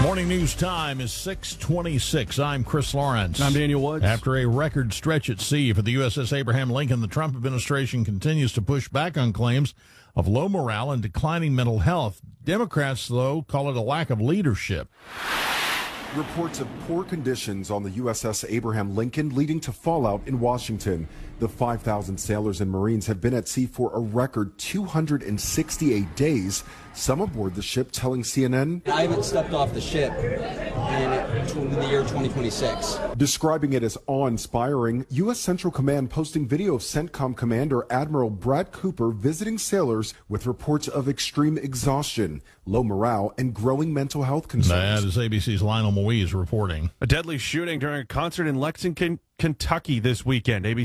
Morning news time is 6:26. I'm Chris Lawrence. I'm Daniel Woods. After a record stretch at sea for the USS Abraham Lincoln, the Trump administration continues to push back on claims of low morale and declining mental health. Democrats, though, call it a lack of leadership. Reports of poor conditions on the USS Abraham Lincoln leading to fallout in Washington. The 5,000 sailors and Marines have been at sea for a record 268 days. Some aboard the ship telling CNN, I haven't stepped off the ship in the year 2026. Describing it as awe-inspiring, U.S. Central Command posting video of CENTCOM Commander Admiral Brad Cooper visiting sailors with reports of extreme exhaustion, low morale, and growing mental health concerns. That is ABC's Lionel Moise reporting. A deadly shooting during a concert in Lexington, Kentucky this weekend. ABC